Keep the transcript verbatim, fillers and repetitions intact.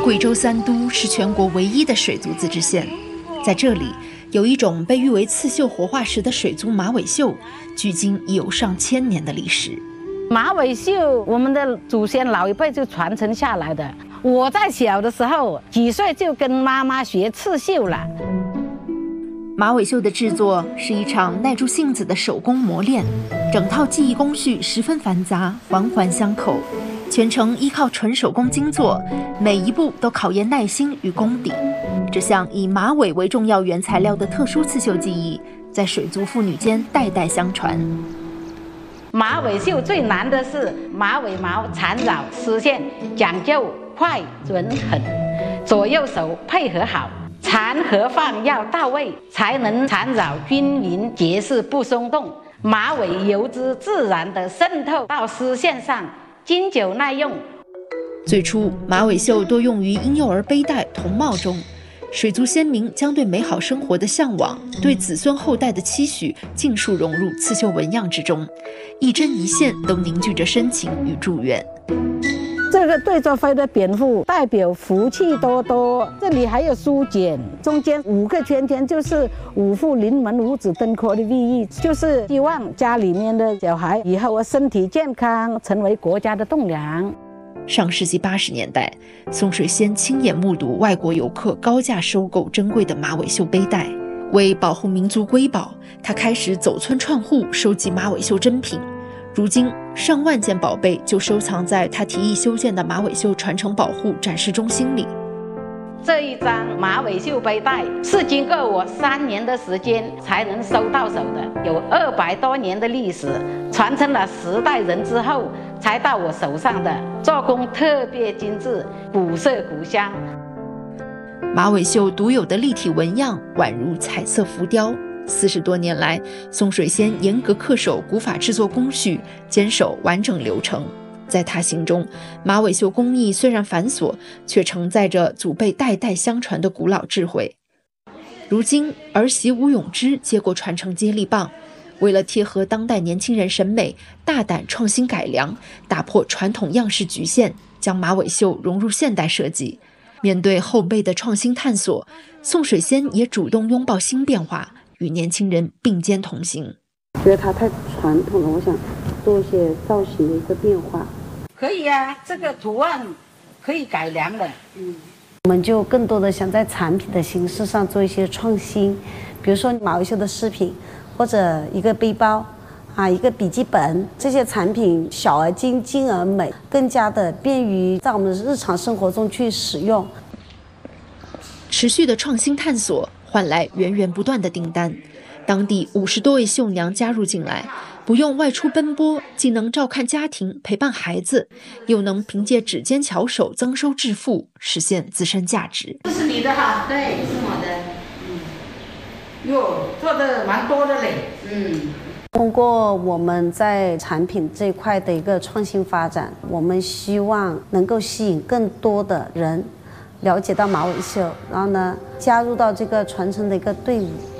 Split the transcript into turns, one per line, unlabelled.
贵州三都是全国唯一的水族自治县，在这里有一种被誉为刺绣活化石的水族马尾绣，距今已有上千年的历史。
马尾绣，我们的祖先老一辈就传承下来的。我在小的时候，几岁就跟妈妈学刺绣了。
马尾绣的制作是一场耐住性子的手工磨练，整套技艺工序十分繁杂，环环相扣，全程依靠纯手工精做，每一步都考验耐心与功底。这项以马尾为重要原材料的特殊刺绣技艺，在水族妇女间代代相传。
马尾绣最难的是马尾毛缠绕丝线，讲究快准狠，左右手配合好，缠和放要到位，才能缠绕均匀，结实不松动。马尾油脂自然地渗透到丝线上，经久耐用。
最初，马尾绣多用于婴幼儿背带、童帽中。水族先民将对美好生活的向往，对子孙后代的期许，尽数融入刺绣纹样之中，一针一线都凝聚着深情与祝愿。
这个对着飞的蝙蝠代表福气多多，这里还有书简，中间五个圈圈就是五福临门、五子登科的寓意，就是希望家里面的小孩以后身体健康，成为国家的栋梁。
上世纪八十年代，宋水仙亲眼目睹外国游客高价收购珍贵的马尾绣背带，为保护民族瑰宝，他开始走村串户收集马尾绣珍品。如今，上万件宝贝就收藏在他提议修建的马尾绣传承保护展示中心里。
这一张马尾绣背带是经过我三年的时间才能收到手的，有二百多年的历史，传承了十代人之后才到我手上的，做工特别精致，古色古香。
马尾绣独有的立体纹样宛如彩色浮雕。四十多年来，宋水仙严格恪守古法制作工序，坚守完整流程。在他心中，马尾绣工艺虽然繁琐，却承载着祖辈代代相传的古老智慧。如今，儿媳吴永芝接过传承接力棒，为了贴合当代年轻人审美，大胆创新改良，打破传统样式局限，将马尾绣融入现代设计。面对后辈的创新探索，宋水仙也主动拥抱新变化，与年轻人并肩同行。
觉得它太传统了，我想做一些造型的一个变化。
可以啊，这个图案可以改良的。
嗯，我们就更多的想在产品的形式上做一些创新，比如说马尾绣的饰品，或者一个背包啊，一个笔记本，这些产品小而精，精而美，更加的便于在我们日常生活中去使用。
持续的创新探索换来源源不断的订单，当地五十多位绣娘加入进来，不用外出奔波，既能照看家庭、陪伴孩子，又能凭借指尖巧手增收致富，实现自身价值。
这是你的哈？对，是我的。嗯，哟，做的蛮多的嘞。嗯。
通过我们在产品这一块的一个创新发展，我们希望能够吸引更多的人了解到马尾绣，然后呢，加入到这个传承的一个队伍。